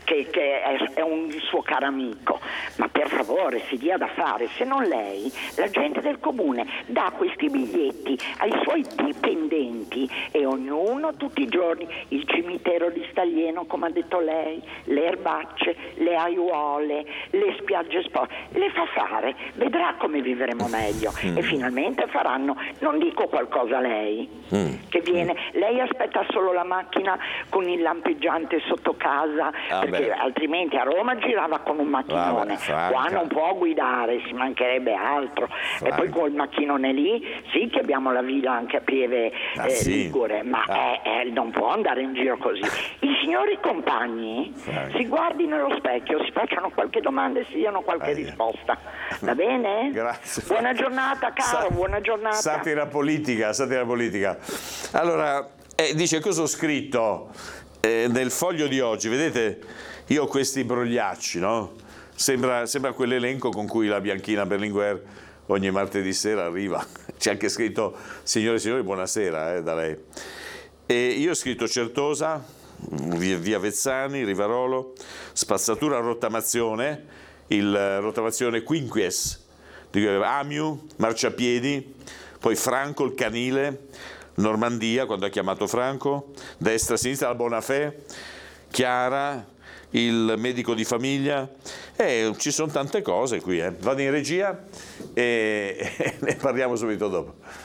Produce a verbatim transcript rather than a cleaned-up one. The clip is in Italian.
che, che è, è un suo caro amico, ma per favore si dia da fare, se non lei, la gente del comune dà questi biglietti ai suoi dipendenti e ognuno tutti i giorni, il cimitero di Staglieno come ha detto lei, le erbacce, le aiuole, le spiagge sport, le fa fare, vedrà come vivremo meglio mm. e finalmente faranno, non dico qualcosa a lei mm. che viene, lei aspetta solo la macchina con il lampeggiante sotto casa ah, perché beh. altrimenti a Roma girava con un macchinone, vabbè, qua non può guidare, si mancherebbe altro Franca. E poi col macchinone lì sì che abbiamo la villa anche a Pieve ah, eh, sì. Ligure, ma ah. è, è, non può andare in giro così. I signori compagni Franca. si guardino allo specchio, si facciano qualche domanda e si diano qualche ah, risposta, va bene? Grazie. Buona giornata caro, Sa- buona giornata. Satira politica, satira politica. Allora, eh, dice cosa ho scritto eh, nel foglio di oggi, vedete, io ho questi brogliacci, no? Sembra, sembra quell'elenco con cui la Bianchina Berlinguer ogni martedì sera arriva. C'è anche scritto signore e signori buonasera eh, da lei. E io ho scritto Certosa, via, via Vezzani, Rivarolo, spazzatura rottamazione, il rottamazione Quinquies, Amiu, marciapiedi, poi Franco il canile, Normandia quando ha chiamato Franco, destra sinistra la Bonafè, Chiara, il medico di famiglia, e ci sono tante cose qui, eh. Vado in regia e, e ne parliamo subito dopo.